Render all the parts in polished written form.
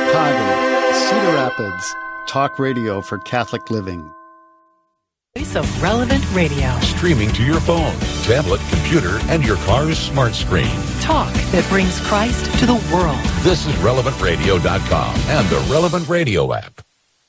Chicago, Cedar Rapids, talk radio for Catholic living. Voice of Relevant Radio. Streaming to your phone, tablet, computer, and your car's smart screen. Talk that brings Christ to the world. This is RelevantRadio.com and the Relevant Radio app.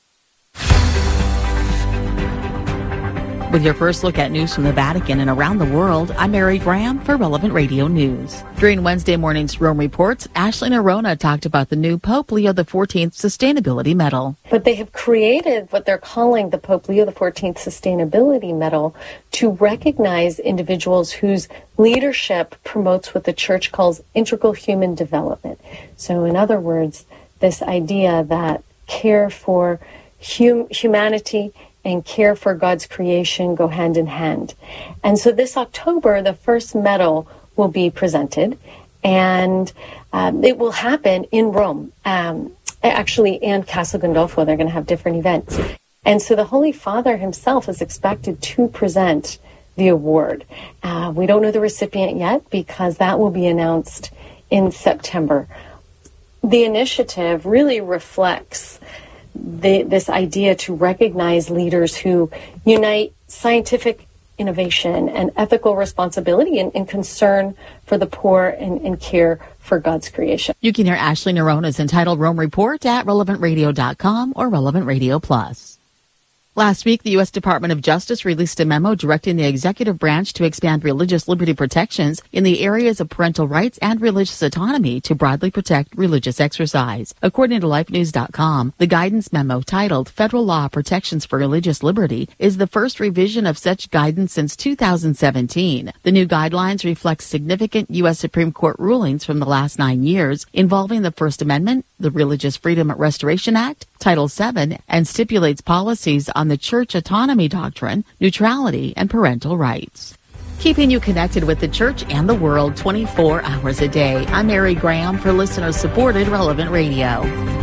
With your first look at news from the Vatican and around the world, I'm Mary Graham for Relevant Radio News. During Wednesday morning's Rome Reports, Ashley Nerona talked about the new Pope Leo XIV Sustainability Medal. But they have created what they're calling the Pope Leo XIV Sustainability Medal to recognize individuals whose leadership promotes what the Church calls integral human development. So in other words, this idea that care for humanity and care for God's creation go hand in hand. And so this October, the first medal will be presented, and it will happen in Rome, actually, and Castel Gandolfo. They're going to have different events. And so the Holy Father himself is expected to present the award. We don't know the recipient yet because that will be announced in September. The initiative really reflects this idea to recognize leaders who unite scientific innovation and ethical responsibility and concern for the poor and care for God's creation. You can hear Ashley Nerona's entitled Rome Report at RelevantRadio.com or Relevant Radio Plus. Last week, the U.S. Department of Justice released a memo directing the executive branch to expand religious liberty protections in the areas of parental rights and religious autonomy to broadly protect religious exercise. According to LifeNews.com, the guidance memo titled Federal Law Protections for Religious Liberty is the first revision of such guidance since 2017. The new guidelines reflect significant U.S. Supreme Court rulings from the last 9 years involving the First Amendment, the Religious Freedom Restoration Act, Title VII, and stipulates policies on the church autonomy doctrine, neutrality, and parental rights. Keeping you connected with the church and the world 24 hours a day. I'm Mary Graham for listener-supported Relevant Radio.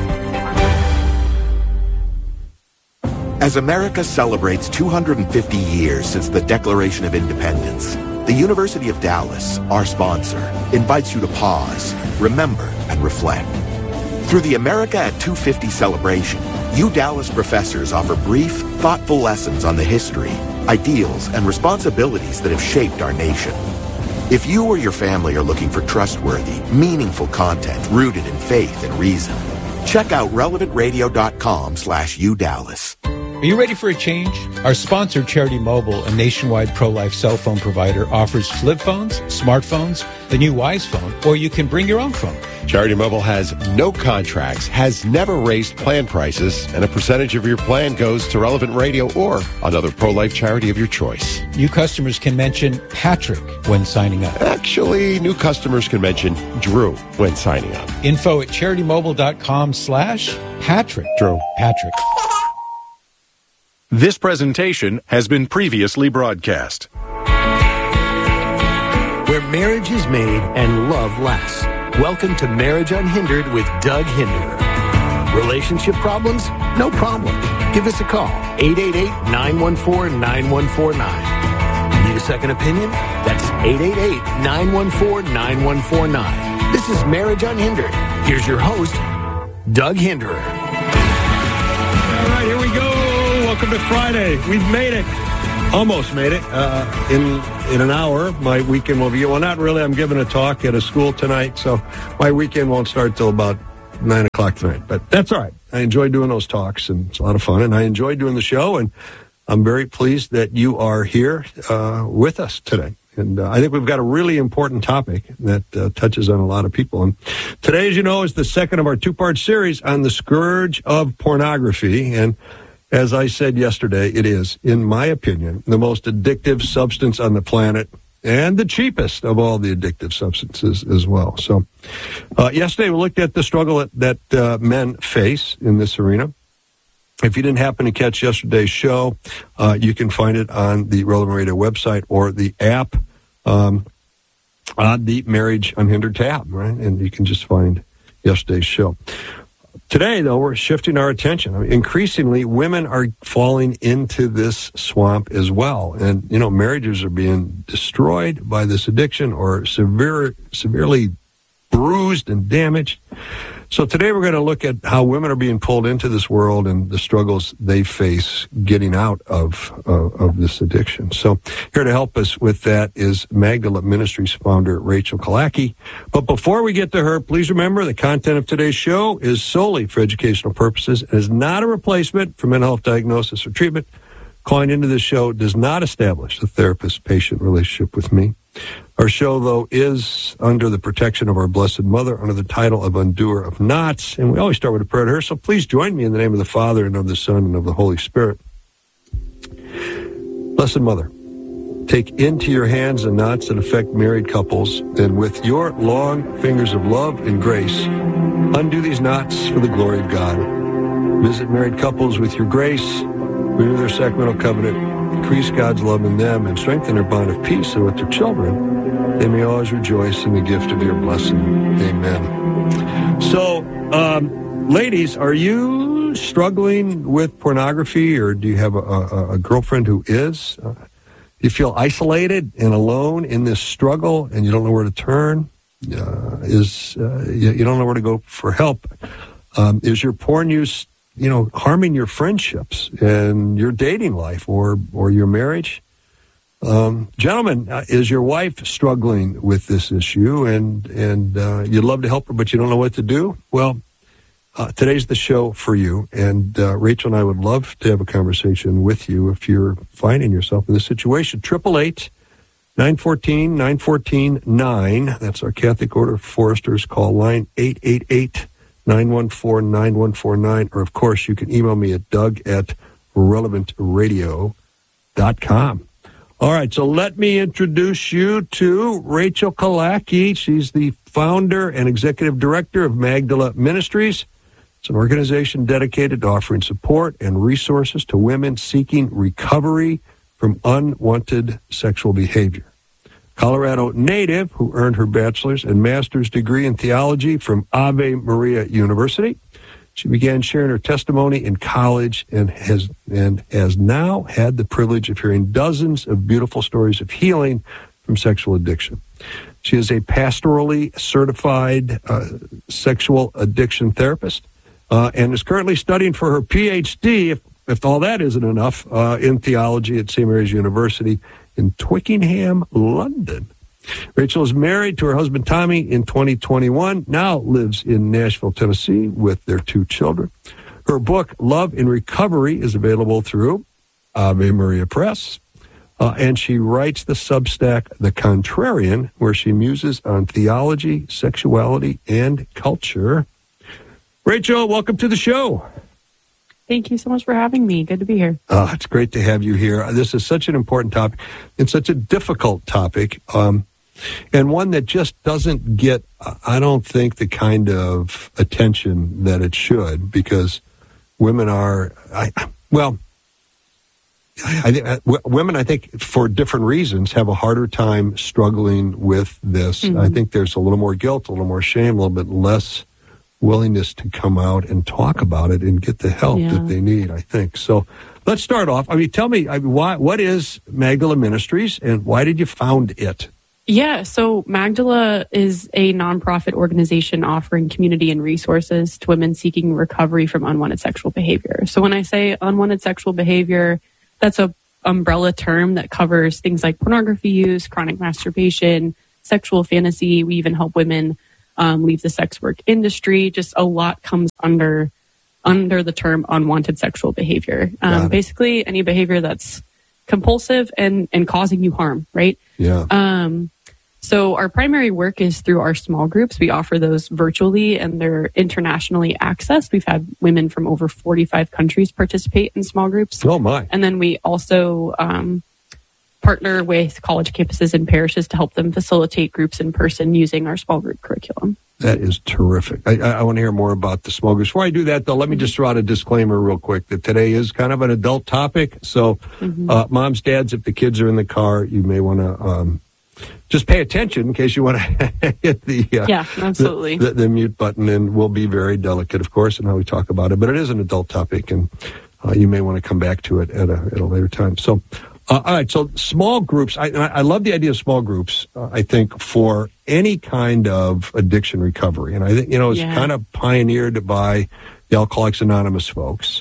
As America celebrates 250 years since the Declaration of Independence, the University of Dallas, our sponsor, invites you to pause, remember, and reflect. Through the America at 250 celebration, Dallas professors offer brief, thoughtful lessons on the history, ideals, and responsibilities that have shaped our nation. If you or your family are looking for trustworthy, meaningful content rooted in faith and reason, check out relevantradio.com/UDallas. Are you ready for a change? Our sponsor, Charity Mobile, a nationwide pro-life cell phone provider, offers flip phones, smartphones, the new Wise phone, or you can bring your own phone. Charity Mobile has no contracts, has never raised plan prices, and a percentage of your plan goes to Relevant Radio or another pro-life charity of your choice. New customers can mention Patrick when signing up. Actually, new customers can mention Drew when signing up. Info at CharityMobile.com/Patrick. Drew. Patrick. This presentation has been previously broadcast. Where marriage is made and love lasts. Welcome to Marriage Unhindered with Doug Hinderer. Relationship problems? No problem. Give us a call. 888-914-9149. Need a second opinion? That's 888-914-9149. This is Marriage Unhindered. Here's your host, Doug Hinderer. All right, here we go. Welcome to Friday. We've made it. Almost made it. In an hour, my weekend will be... Well, not really. I'm giving a talk at a school tonight, so my weekend won't start till about 9 o'clock tonight. But that's all right. I enjoy doing those talks, and it's a lot of fun. And I enjoy doing the show, and I'm very pleased that you are here with us today. And I think we've got a really important topic that touches on a lot of people. And today, as you know, is the second of our two-part series on the scourge of pornography. And as I said yesterday, it is, in my opinion, the most addictive substance on the planet and the cheapest of all the addictive substances as well. So yesterday we looked at the struggle that men face in this arena. If you didn't happen to catch yesterday's show, you can find it on the Relevant Radio website or the app on the Marriage Unhindered tab, right? And you can just find yesterday's show. Today, though, we're shifting our attention. I mean, increasingly, women are falling into this swamp as well. And, you know, marriages are being destroyed by this addiction or severely bruised and damaged. So today we're going to look at how women are being pulled into this world and the struggles they face getting out of this addiction. So here to help us with that is Magdala Ministries founder Rachel Kalaki. But before we get to her, please remember the content of today's show is solely for educational purposes and is not a replacement for mental health diagnosis or treatment. Calling into this show does not establish a therapist-patient relationship with me. Our show, though, is under the protection of our Blessed Mother under the title of Undoer of Knots. And we always start with a prayer to her. So please join me in the name of the Father and of the Son and of the Holy Spirit. Blessed Mother, take into your hands the knots that affect married couples, and with your long fingers of love and grace, undo these knots for the glory of God. Visit married couples with your grace, renew their sacramental covenant, increase God's love in them, and strengthen their bond of peace, and with their children, they may always rejoice in the gift of your blessing. Amen. So, ladies, are you struggling with pornography, or do you have a girlfriend who is? Do you feel isolated and alone in this struggle, and you don't know where to turn? You don't know where to go for help? Is your porn use harming your friendships and your dating life or your marriage? Gentlemen, is your wife struggling with this issue and you'd love to help her, but you don't know what to do? Well, today's the show for you. And Rachel and I would love to have a conversation with you if you're finding yourself in this situation. 888-914-914-9. That's our Catholic Order of Foresters call line, 888-914-9149. Or, of course, you can email me at doug@relevantradio.com. All right, so let me introduce you to Rachel Kalaki. She's the founder and executive director of Magdala Ministries. It's an organization dedicated to offering support and resources to women seeking recovery from unwanted sexual behavior. Colorado native who earned her bachelor's and master's degree in theology from Ave Maria University. She began sharing her testimony in college and has now had the privilege of hearing dozens of beautiful stories of healing from sexual addiction. She is a pastorally certified sexual addiction therapist and is currently studying for her PhD, if all that isn't enough, in theology at St. Mary's University in Twickenham, London. Rachel is married to her husband, Tommy, in 2021, now lives in Nashville, Tennessee, with their 2 children. Her book, Love in Recovery, is available through Ave Maria Press, and she writes the Substack, The Contrarian, where she muses on theology, sexuality, and culture. Rachel, welcome to the show. Thank you so much for having me. Good to be here. It's great to have you here. This is such an important topic and such a difficult topic, and one that just doesn't get, I don't think, the kind of attention that it should, because women are, women, I think, for different reasons, have a harder time struggling with this. Mm-hmm. I think there's a little more guilt, a little more shame, a little bit less willingness to come out and talk about it and get the help that they need, I think. So let's start off. Tell me, what is Magdala Ministries and why did you found it? Yeah, so Magdala is a nonprofit organization offering community and resources to women seeking recovery from unwanted sexual behavior. So when I say unwanted sexual behavior, that's a umbrella term that covers things like pornography use, chronic masturbation, sexual fantasy. We even help women leave the sex work industry. Just a lot comes under the term unwanted sexual behavior. Basically, any behavior that's compulsive and causing you harm, right? Yeah. So our primary work is through our small groups. We offer those virtually and they're internationally accessed. We've had women from over 45 countries participate in small groups. Oh my. And then we also partner with college campuses and parishes to help them facilitate groups in person using our small group curriculum. That is terrific. I want to hear more about the small groups. Before I do that, though, let me just throw out a disclaimer real quick that today is kind of an adult topic. So moms, dads, if the kids are in the car, you may want to just pay attention in case you want to hit the mute button, and we'll be very delicate, of course, in how we talk about it. But it is an adult topic, and you may want to come back to it at a later time. So, all right, so small groups. I love the idea of small groups, I think, for any kind of addiction recovery. And I think, it's kind of pioneered by the Alcoholics Anonymous folks.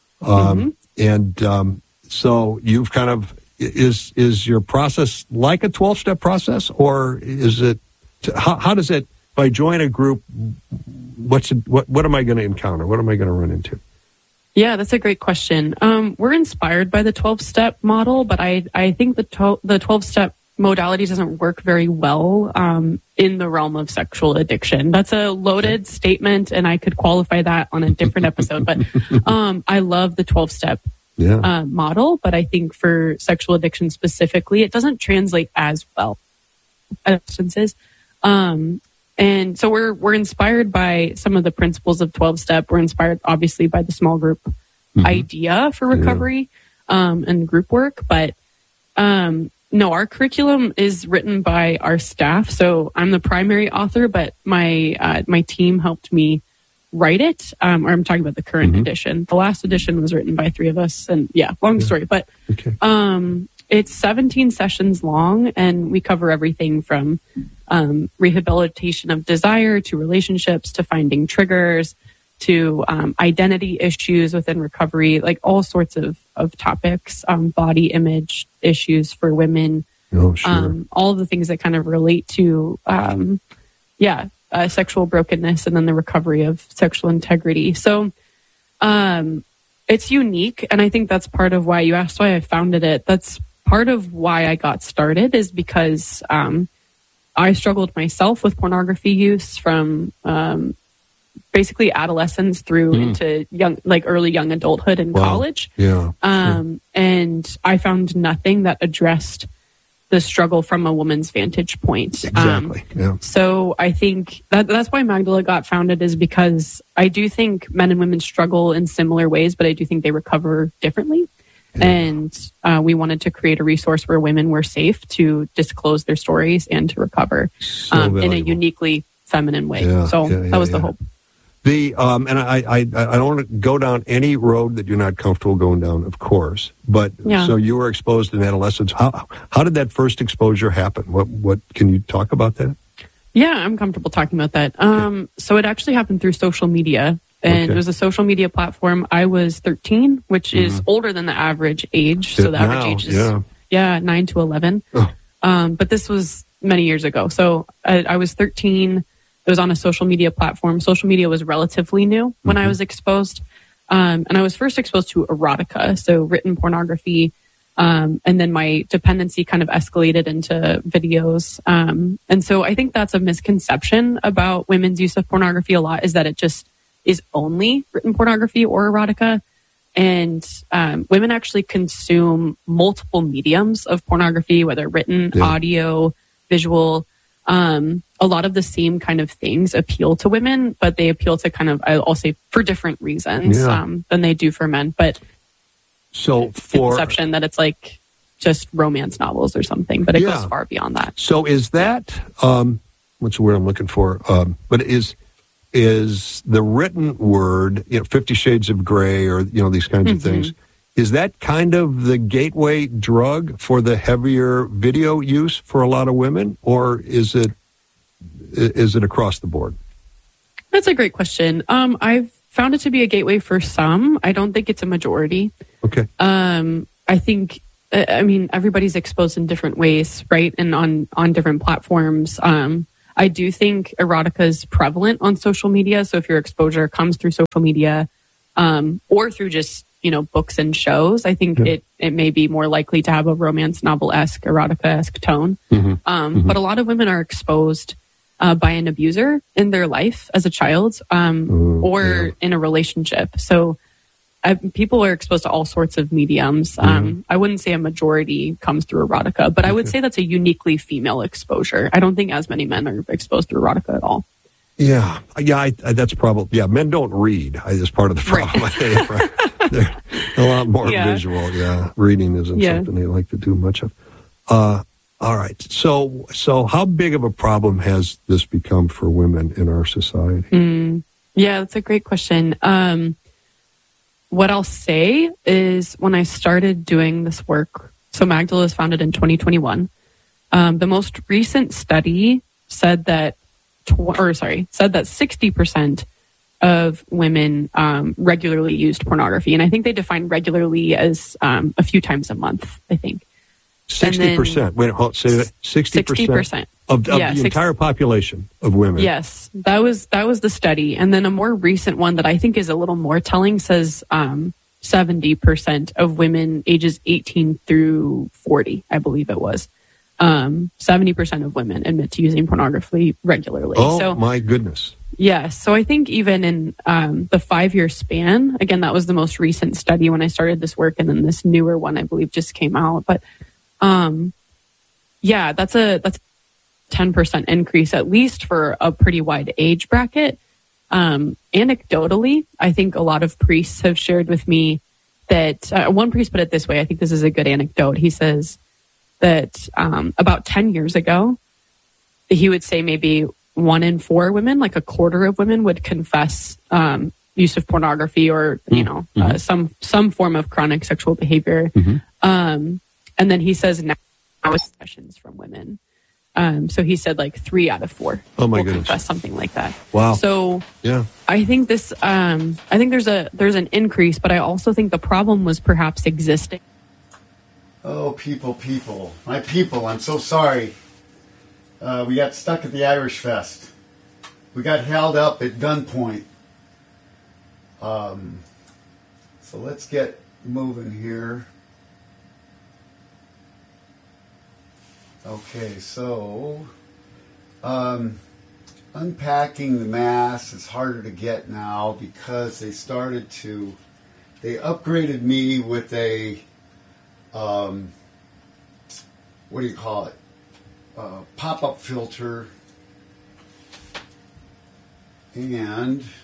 So you've kind of, is your process like a 12-step process, or is it, how does it, if I join a group, what am I going to encounter? What am I going to run into? Yeah, that's a great question. We're inspired by the 12-step model, but I think the 12-step modality doesn't work very well in the realm of sexual addiction. That's a loaded statement, and I could qualify that on a different episode. But I love the 12-step model, but I think for sexual addiction specifically, it doesn't translate as well as substances. And so we're inspired by some of the principles of 12-step. We're inspired, obviously, by the small group idea for recovery and group work. But no, our curriculum is written by our staff. So I'm the primary author, but my team helped me write it. Or I'm talking about the current edition. The last edition was written by 3 of us. And long story. But it's 17 sessions long, and we cover everything from rehabilitation of desire to relationships to finding triggers to identity issues within recovery, like all sorts of topics, body image issues for women, all of the things that kind of relate to, sexual brokenness and then the recovery of sexual integrity. So it's unique, and I think that's part of why you asked why I founded it. That's part of why I got started is because I struggled myself with pornography use from basically adolescence through into early young adulthood and college. And I found nothing that addressed the struggle from a woman's vantage point. Exactly. So I think that's why Magdala got founded, is because I do think men and women struggle in similar ways, but I do think they recover differently. And we wanted to create a resource where women were safe to disclose their stories and to recover in a uniquely feminine way. That was the hope. And I don't want to go down any road that you're not comfortable going down, of course. But so you were exposed in adolescence. How did that first exposure happen? What can you talk about that? Yeah, I'm comfortable talking about that. So it actually happened through social media. And it was a social media platform. I was 13, which is older than the average age. So the average age is 9 to 11. But this was many years ago. So I was 13. It was on a social media platform. Social media was relatively new when I was exposed. And I was first exposed to erotica, so written pornography. And then my dependency kind of escalated into videos. And so I think that's a misconception about women's use of pornography a lot, is that it just is only written pornography or erotica. And women actually consume multiple mediums of pornography, whether written, audio, visual. A lot of the same kind of things appeal to women, but they appeal to kind of, I'll say, for different reasons than they do for men. But so conception that it's like just romance novels or something, but it goes far beyond that. So is that, what's the word I'm looking for? But is the written word, 50 Shades of Grey, or, these kinds of things, is that kind of the gateway drug for the heavier video use for a lot of women, or is it across the board? That's a great question. I've found it to be a gateway for some. I don't think it's a majority. Okay. I think, everybody's exposed in different ways, right? And on different platforms. I do think erotica is prevalent on social media. So if your exposure comes through social media, or through just, books and shows, I think it may be more likely to have a romance novel-esque, erotica-esque tone. But a lot of women are exposed by an abuser in their life as a child, or in a relationship. So people are exposed to all sorts of mediums. I wouldn't say a majority comes through erotica, but I would say that's a uniquely female exposure. I don't think as many men are exposed to erotica at all. That's probably, men don't read is part of the problem. Right. They're a lot more visual. Reading isn't something they like to do much of. All right. So how big of a problem has this become for women in our society? Yeah, that's a great question. What I'll say is, when I started doing this work, so Magdala was founded in 2021. The most recent study said that 60% of women regularly used pornography, and I think they define regularly as a few times a month. I think 60%. Wait, say that. 60% of the entire population of women. Yes, that was the study, and then a more recent one that I think is a little more telling says 70% of women ages 18 through 40, I believe it was. 70% of women admit to using pornography regularly. Oh, my goodness. Yes. So I think even in the 5-year span, again, that was the most recent study when I started this work, and then this newer one, I believe, just came out. But that's a 10% increase, at least for a pretty wide age bracket. Anecdotally, I think a lot of priests have shared with me that one priest put it this way. I think this is a good anecdote. He says that about 10 years ago, he would say maybe 1 in 4 women, like a quarter of women, would confess use of pornography or some form of chronic sexual behavior. And then he says now it's confessions from women. So he said like 3 out of 4 will goodness. Confess something like that. Wow. So yeah, I think this. I think there's an increase, but I also think the problem was perhaps existing. Oh, people, my people! I'm so sorry. We got stuck at the Irish Fest. We got held up at gunpoint. So let's get moving here. Okay, so unpacking the mass is harder to get now because they upgraded me with a, what do you call it? Pop-up filter, and